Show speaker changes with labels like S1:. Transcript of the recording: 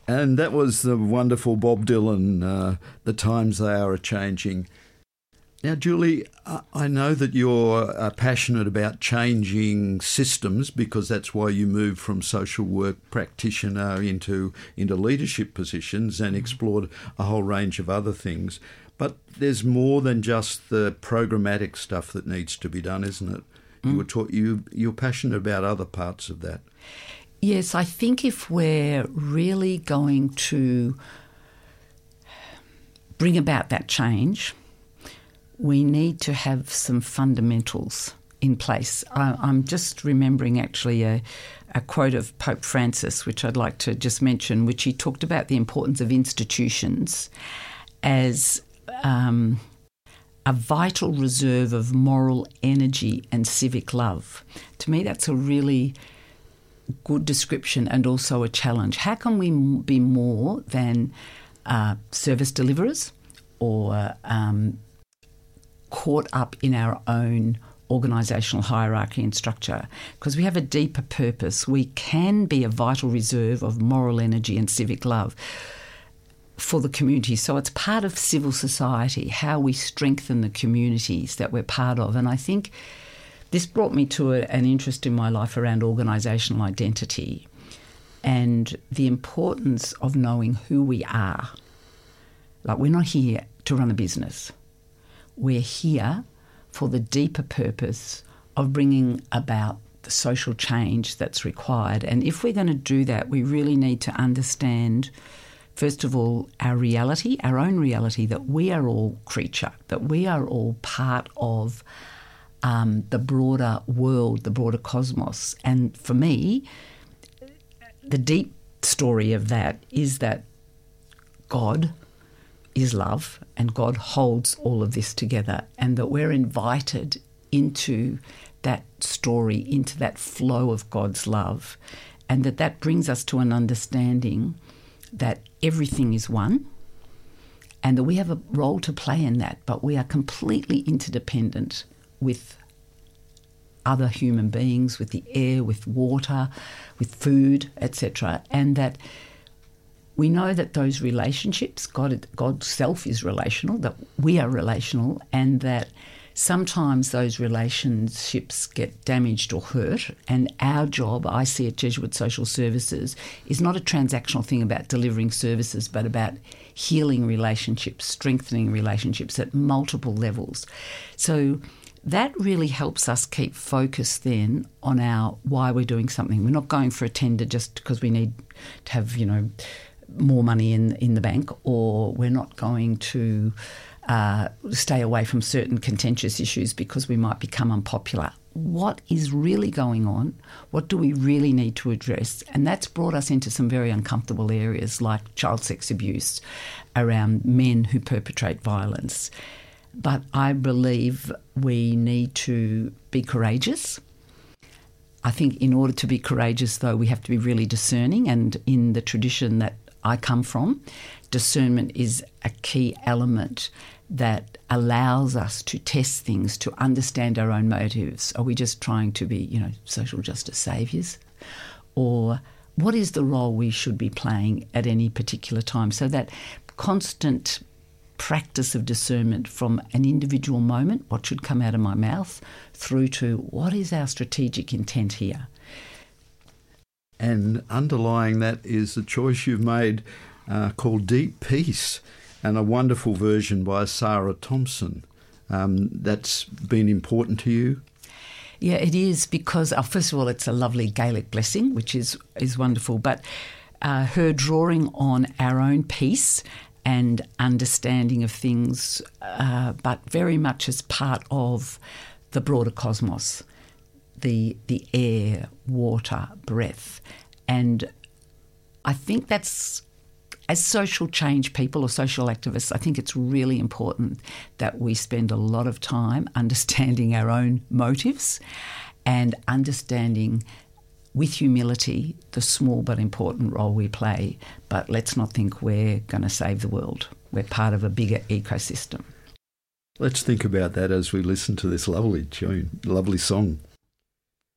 S1: And that was the wonderful Bob Dylan, The Times They Are A-Changing. Now, Julie, I know that you're passionate about changing systems because that's why you moved from social work practitioner into leadership positions and explored a whole range of other things. But there's more than just the programmatic stuff that needs to be done, isn't it? You're passionate about other parts of that.
S2: Yes, I think if we're really going to bring about that change, we need to have some fundamentals in place. I'm just remembering actually a quote of Pope Francis, which I'd like to just mention, which he talked about the importance of institutions as a vital reserve of moral energy and civic love. To me, that's a really good description and also a challenge. How can we be more than service deliverers or caught up in our own organisational hierarchy and structure? Because we have a deeper purpose. We can be a vital reserve of moral energy and civic love for the community. So it's part of civil society, how we strengthen the communities that we're part of. And I think this brought me to an interest in my life around organisational identity and the importance of knowing who we are. Like, we're not here to run a business. We're here for the deeper purpose of bringing about the social change that's required. And if we're going to do that, we really need to understand, first of all, our reality, our own reality, that we are all creature, that we are all part of the broader world, the broader cosmos. And for me, the deep story of that is that God is love and God holds all of this together, and that we're invited into that story, into that flow of God's love, and that brings us to an understanding that everything is one and that we have a role to play in that, but we are completely interdependent with other human beings, with the air, with water, with food, etc. And that we know that those relationships, God's self is relational, that we are relational, and that sometimes those relationships get damaged or hurt. And our job, I see at Jesuit Social Services, is not a transactional thing about delivering services, but about healing relationships, strengthening relationships at multiple levels. So that really helps us keep focus then on our why we're doing something. We're not going for a tender just because we need to have, more money in the bank, or we're not going to stay away from certain contentious issues because we might become unpopular. What is really going on? What do we really need to address? And that's brought us into some very uncomfortable areas like child sex abuse, around men who perpetrate violence. But I believe we need to be courageous. I think in order to be courageous, though, we have to be really discerning, and in the tradition that I come from, discernment is a key element that allows us to test things, to understand our own motives. Are we just trying to be, social justice saviours? Or what is the role we should be playing at any particular time? So that constant practice of discernment from an individual moment, what should come out of my mouth, through to what is our strategic intent here.
S1: And underlying that is the choice you've made called Deep Peace, and a wonderful version by Sarah Thompson. That's been important to you?
S2: Yeah, it is, because first of all, it's a lovely Gaelic blessing, which is wonderful, but her drawing on our own peace and understanding of things, but very much as part of the broader cosmos, the air, water, breath. And I think that's, as social change people or social activists, I think it's really important that we spend a lot of time understanding our own motives and understanding with humility the small but important role we play. But let's not think we're going to save the world. We're part of a bigger ecosystem.
S1: Let's think about that as we listen to this lovely tune, lovely song.